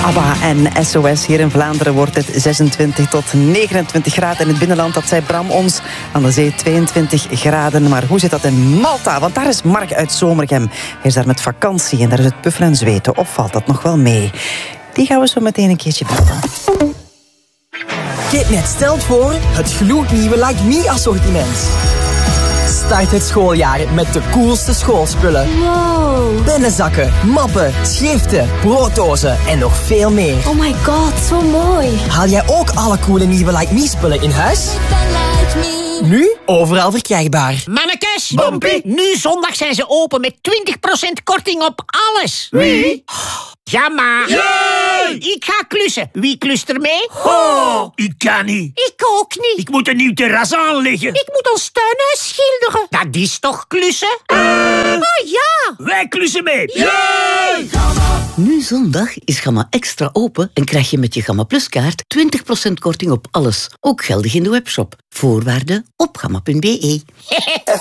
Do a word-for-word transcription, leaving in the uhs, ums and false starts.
ABBA en S O S. Hier in Vlaanderen wordt het zesentwintig tot negenentwintig graden. In het binnenland, dat zei Bram ons, aan de zee tweeëntwintig graden. Maar hoe zit dat in Malta? Want daar is Mark uit Zomergem. Hij is daar met vakantie en daar is het puffelen en zweten. Of valt dat nog wel mee? Die gaan we zo meteen een keertje bellen. Kitnet stelt voor het gloednieuwe Like Me assortiment. Start het schooljaar met de coolste schoolspullen. Wow. Pennenzakken, mappen, schriften, brooddozen en nog veel meer. Oh my god, zo mooi. Haal jij ook alle coole nieuwe Like Me spullen in huis? Nu overal verkrijgbaar. Mannekes, Bompie. nu zondag zijn ze open met twintig procent korting op alles. Wie? Ja, maar. Yay! Ik ga klussen. Wie klust er mee? Oh, ik kan niet. Ik ook niet. Ik moet een nieuw terras aanleggen. Ik moet ons tuinhuis schilderen. Dat is toch klussen? Uh, oh ja. Wij klussen mee. Yay! Nu zondag is Gamma Extra open en krijg je met je Gamma Plus kaart twintig procent korting op alles. Ook geldig in de webshop. Voorwaarden op gamma punt be.